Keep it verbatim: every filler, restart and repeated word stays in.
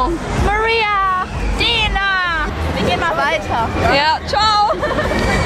Ahnung. Maria! Dina! Wir gehen mal weiter. Ja, ciao!